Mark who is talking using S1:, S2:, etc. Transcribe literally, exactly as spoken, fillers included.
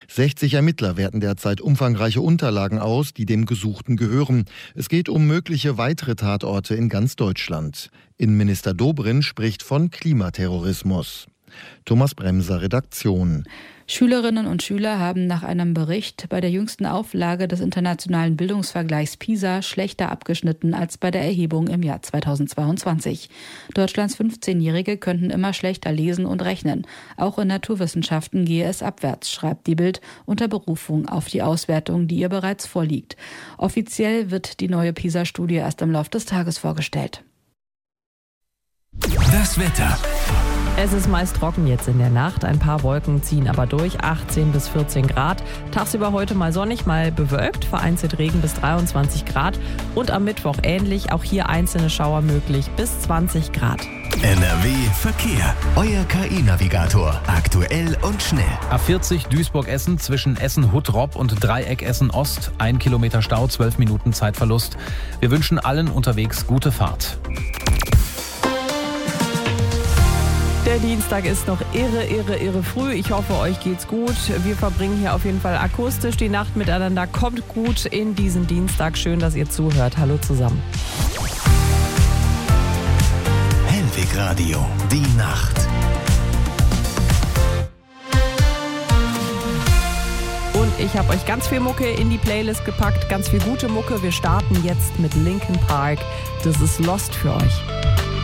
S1: sechzig Ermittler werten derzeit umfangreiche Unterlagen aus, die dem Gesuchten gehören. Es geht um mögliche weitere Tatorte in ganz Deutschland. Innenminister Dobrindt spricht von Klimaterrorismus. Thomas Bremser, Redaktion.
S2: Schülerinnen und Schüler haben nach einem Bericht bei der jüngsten Auflage des internationalen Bildungsvergleichs PISA schlechter abgeschnitten als bei der Erhebung im Jahr zweitausendzweiundzwanzig. Deutschlands fünfzehnjährige könnten immer schlechter lesen und rechnen. Auch in Naturwissenschaften gehe es abwärts, schreibt die Bild unter Berufung auf die Auswertung, die ihr bereits vorliegt. Offiziell wird die neue PISA-Studie erst im Laufe des Tages vorgestellt.
S3: Das Wetter.
S4: Es ist meist trocken jetzt in der Nacht. Ein paar Wolken ziehen aber durch. achtzehn bis vierzehn Grad. Tagsüber heute mal sonnig, mal bewölkt. Vereinzelt Regen bis dreiundzwanzig Grad. Und am Mittwoch ähnlich. Auch hier einzelne Schauer möglich bis zwanzig Grad.
S3: N R W Verkehr. Euer K I-Navigator. Aktuell und schnell.
S5: A vierzig Duisburg-Essen zwischen Essen-Huttrop und Dreieck Essen-Ost. Ein Kilometer Stau, zwölf Minuten Zeitverlust. Wir wünschen allen unterwegs gute Fahrt.
S4: Der Dienstag ist noch irre, irre, irre früh. Ich hoffe, euch geht's gut. Wir verbringen hier auf jeden Fall akustisch die Nacht miteinander. Kommt gut in diesen Dienstag. Schön, dass ihr zuhört. Hallo zusammen.
S3: Hellwig Radio, die Nacht.
S4: Und ich habe euch ganz viel Mucke in die Playlist gepackt. Ganz viel gute Mucke. Wir starten jetzt mit Linkin Park. Das ist Lost für euch.